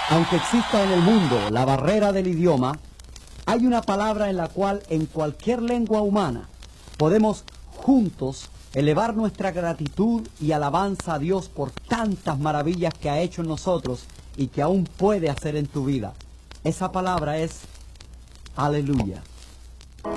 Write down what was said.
Aunque exista en el mundo la barrera del idioma, hay una palabra en la cual en cualquier lengua humana podemos juntos elevar nuestra gratitud y alabanza a Dios por tantas maravillas que ha hecho en nosotros y que aún puede hacer en tu vida. Esa palabra es aleluya.